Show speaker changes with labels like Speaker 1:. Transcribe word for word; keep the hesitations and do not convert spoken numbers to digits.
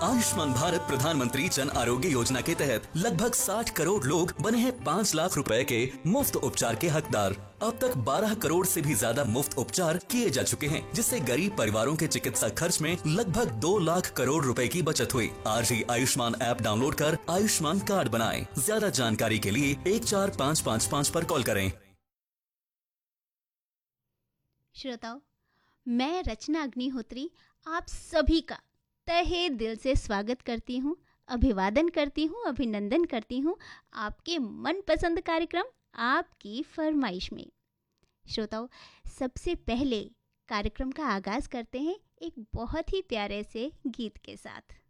Speaker 1: आयुष्मान भारत प्रधानमंत्री जन आरोग्य योजना के तहत लगभग साठ करोड़ लोग बने हैं पाँच लाख रुपए के मुफ्त उपचार के हकदार। अब तक बारह करोड़ से भी ज्यादा मुफ्त उपचार किए जा चुके हैं, जिससे गरीब परिवारों के चिकित्सा खर्च में लगभग दो लाख करोड़ रुपए की बचत हुई। आज ही आयुष्मान ऐप डाउनलोड कर आयुष्मान कार्ड बनाएं। ज्यादा जानकारी के लिए एक चार पाँच पाँच पाँच पर कॉल करें।
Speaker 2: श्रोताओ, मैं रचना अग्निहोत्री आप सभी का तहे दिल से स्वागत करती हूँ, अभिवादन करती हूँ, अभिनंदन करती हूँ आपके मनपसंद कार्यक्रम आपकी फरमाइश में। श्रोताओ, सबसे पहले कार्यक्रम का आगाज करते हैं एक बहुत ही प्यारे से गीत के साथ।